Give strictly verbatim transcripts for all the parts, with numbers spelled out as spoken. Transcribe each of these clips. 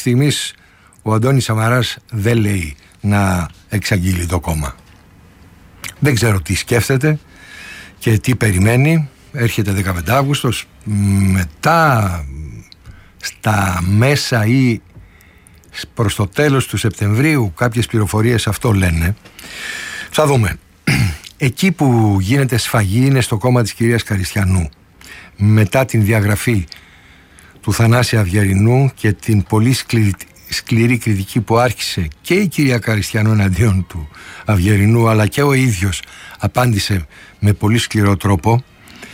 στιγμής ο Αντώνης Σαμαράς δεν λέει να εξαγγείλει το κόμμα. Δεν ξέρω τι σκέφτεται και τι περιμένει. Έρχεται δεκαπέντε Αυγούστος, μετά στα μέσα ή προς το τέλος του Σεπτεμβρίου, κάποιες πληροφορίες αυτό λένε. Θα δούμε. Εκεί που γίνεται σφαγή είναι στο κόμμα της κυρίας Καριστιανού. Μετά την διαγραφή του Θανάση Αυγερινού και την πολύ σκληρή, σκληρή κριτική που άρχισε και η κυρία Καριστιανού εναντίον του Αυγερινού, αλλά και ο ίδιος απάντησε με πολύ σκληρό τρόπο,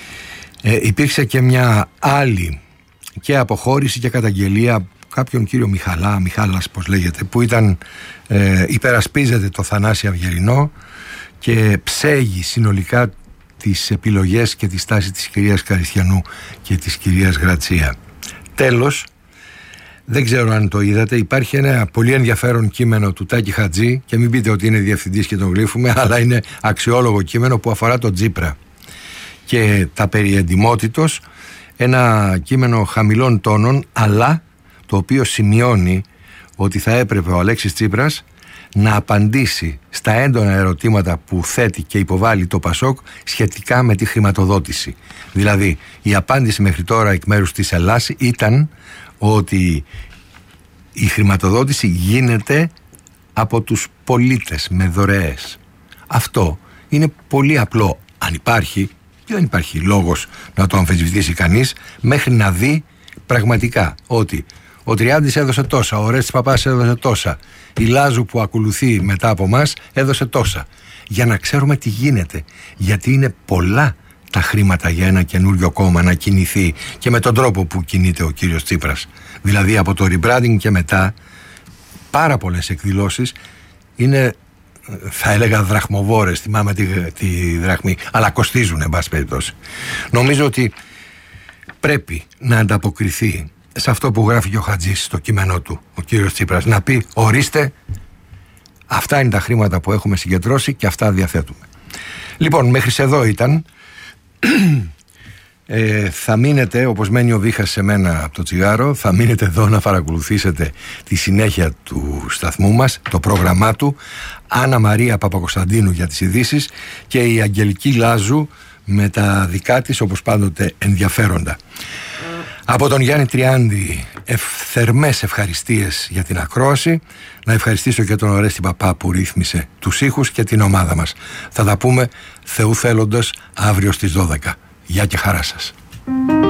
ε, υπήρξε και μια άλλη και αποχώρηση και καταγγελία κάποιον κύριο Μιχαλά, Μιχάλας πως λέγεται, που ήταν ε, υπερασπίζεται το Θανάση Αυγερινό και ψέγει συνολικά τις επιλογές και τη στάση της κυρίας Καριστιανού και της κυρίας Γρατσία. Τέλος, δεν ξέρω αν το είδατε, υπάρχει ένα πολύ ενδιαφέρον κείμενο του Τάκη Χατζή, και μην πείτε ότι είναι διευθυντής και τον γλύφουμε, αλλά είναι αξιόλογο κείμενο που αφορά τον Τσίπρα και τα περί εντιμότητος, ένα κείμενο χαμηλών τόνων, αλλά το οποίο σημειώνει ότι θα έπρεπε ο Αλέξης Τσίπρας να απαντήσει στα έντονα ερωτήματα που θέτει και υποβάλλει το Πασόκ σχετικά με τη χρηματοδότηση. Δηλαδή, η απάντηση μέχρι τώρα εκ μέρους της Ελλάς ήταν ότι η χρηματοδότηση γίνεται από τους πολίτες με δωρεές. Αυτό είναι πολύ απλό, αν υπάρχει, και δεν υπάρχει λόγος να το αμφισβητήσει κανείς, μέχρι να δει πραγματικά ότι ο Τριάντης έδωσε τόσα, ο Ρέστης Παπάς έδωσε τόσα, η Λάζου που ακολουθεί μετά από μας έδωσε τόσα. Για να ξέρουμε τι γίνεται. Γιατί είναι πολλά τα χρήματα για ένα καινούριο κόμμα να κινηθεί και με τον τρόπο που κινείται ο κύριος Τσίπρας. Δηλαδή από το rebranding και μετά, πάρα πολλές εκδηλώσεις είναι, θα έλεγα, δραχμοβόρες. Θυμάμαι τη, τη δραχμή, αλλά κοστίζουν εν πάση περιπτώσει. Νομίζω ότι πρέπει να ανταποκριθεί σε αυτό που γράφει και ο Χατζής στο κείμενό του, ο κύριος Τσίπρας, να πει: ορίστε, αυτά είναι τα χρήματα που έχουμε συγκεντρώσει και αυτά διαθέτουμε. Λοιπόν, μέχρι εδώ ήταν. ε, θα μείνετε, όπως μένει ο Βίχας σε μένα από το τσιγάρο, θα μείνετε εδώ να παρακολουθήσετε τη συνέχεια του σταθμού μας, το πρόγραμμά του. Άννα Μαρία Παπακοσταντίνου για τις ειδήσεις και η Αγγελική Λάζου με τα δικά της, όπως πάντοτε, ενδιαφέροντα. Από τον Γιάννη Τριάντη, θερμές ευχαριστίες για την ακρόαση. Να ευχαριστήσω και τον Ορέστη Παπά που ρύθμισε τους ήχους και την ομάδα μας. Θα τα πούμε, Θεού θέλοντας, αύριο στις δώδεκα. Γεια και χαρά σας.